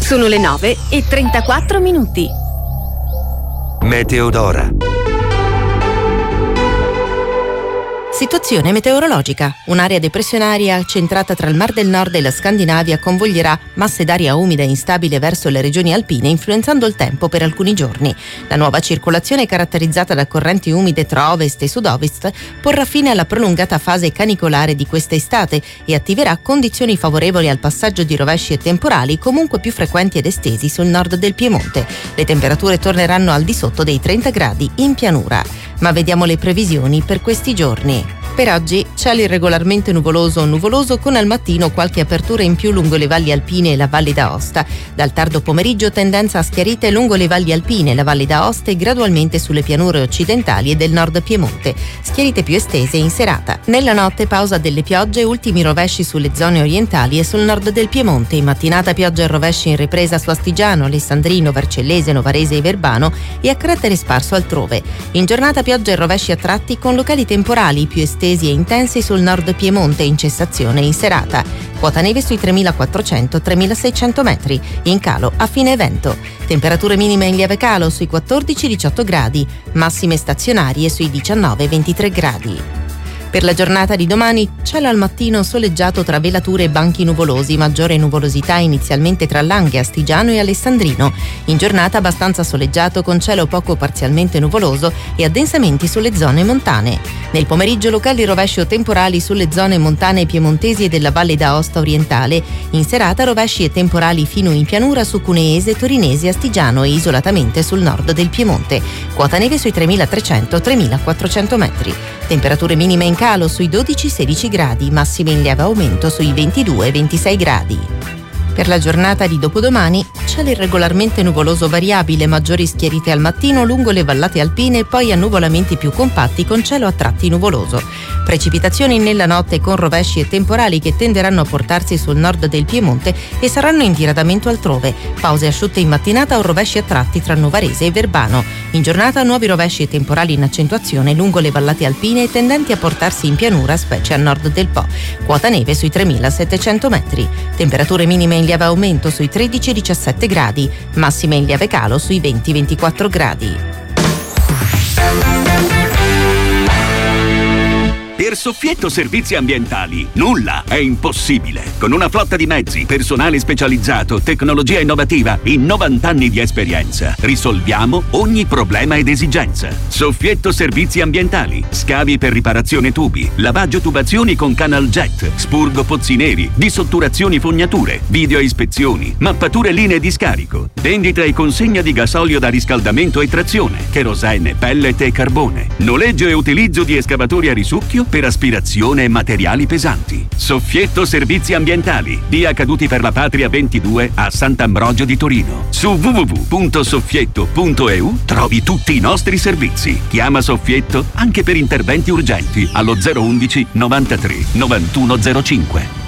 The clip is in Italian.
Sono le 9:34. Meteodora. Situazione meteorologica. Un'area depressionaria centrata tra il Mar del Nord e la Scandinavia convoglierà masse d'aria umida e instabile verso le regioni alpine, influenzando il tempo per alcuni giorni. La nuova circolazione, caratterizzata da correnti umide tra ovest e sud-ovest, porrà fine alla prolungata fase canicolare di questa estate e attiverà condizioni favorevoli al passaggio di rovesci e temporali, comunque più frequenti ed estesi sul nord del Piemonte. Le temperature torneranno al di sotto dei 30 gradi in pianura. Ma vediamo le previsioni per questi giorni. Per oggi cielo irregolarmente nuvoloso o nuvoloso, con al mattino qualche apertura in più lungo le valli alpine e la Valle d'Aosta. Dal tardo pomeriggio tendenza a schiarite lungo le valli alpine, la Valle d'Aosta e gradualmente sulle pianure occidentali e del nord Piemonte. Schiarite più estese in serata. Nella notte pausa delle piogge, ultimi rovesci sulle zone orientali e sul nord del Piemonte. In mattinata pioggia e rovesci in ripresa su Astigiano, Alessandrino, Vercellese, Novarese e Verbano e a carattere sparso altrove. In giornata pioggia e rovesci a tratti con locali temporali più estesi e intensi sul nord Piemonte, in cessazione in serata. Quota neve sui 3.400-3.600 metri, in calo a fine evento. Temperature minime in lieve calo sui 14-18 gradi, massime stazionarie sui 19-23 gradi. Per la giornata di domani, cielo al mattino soleggiato tra velature e banchi nuvolosi, maggiore nuvolosità inizialmente tra Langhe, Astigiano e Alessandrino. In giornata abbastanza soleggiato con cielo poco parzialmente nuvoloso e addensamenti sulle zone montane. Nel pomeriggio locali rovesci o temporali sulle zone montane piemontesi e della Valle d'Aosta orientale. In serata rovesci e temporali fino in pianura su Cuneese, Torinese, Astigiano e isolatamente sul nord del Piemonte. Quota neve sui 3.300-3.400 metri. Temperature minime in calo sui 12-16 gradi, massime in lieve aumento sui 22-26 gradi. Per la giornata di dopodomani, cielo irregolarmente nuvoloso variabile, maggiori schiarite al mattino lungo le vallate alpine e poi annuvolamenti più compatti con cielo a tratti nuvoloso. Precipitazioni nella notte con rovesci e temporali che tenderanno a portarsi sul nord del Piemonte e saranno in diradamento altrove. Pause asciutte in mattinata o rovesci a tratti tra Novarese e Verbano. In giornata nuovi rovesci e temporali in accentuazione lungo le vallate alpine e tendenti a portarsi in pianura, specie a nord del Po. Quota neve sui 3.700 metri. Temperature minime in lieve aumento sui 13-17 gradi, massime in lieve calo sui 20-24 gradi. Per Soffietto Servizi Ambientali nulla è impossibile. Con una flotta di mezzi, personale specializzato, tecnologia innovativa e 90 anni di esperienza, risolviamo ogni problema ed esigenza. Soffietto Servizi Ambientali: scavi per riparazione tubi, lavaggio tubazioni con canal jet, spurgo pozzi neri, dissotturazioni fognature, video ispezioni, mappature linee di scarico, vendita e consegna di gasolio da riscaldamento e trazione, kerosene, pellet e carbone, noleggio e utilizzo di escavatori a risucchio per aspirazione e materiali pesanti. Soffietto Servizi Ambientali, via Caduti per la Patria 22 a Sant'Ambrogio di Torino. Su www.soffietto.eu trovi tutti i nostri servizi. Chiama Soffietto anche per interventi urgenti allo 011 93 9105.